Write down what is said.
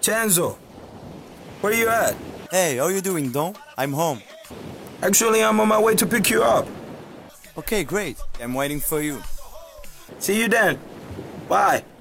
Chenzo, where you at? Hey, how you doing, Don? I'm home. Actually, I'm on my way to pick you up. Okay, great. I'm waiting for you. See you then. Bye.